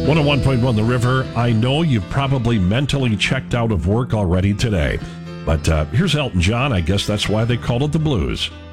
101.1 The River. I know you've probably mentally checked out of work already today, but here's Elton John. I guess that's why they called it the blues.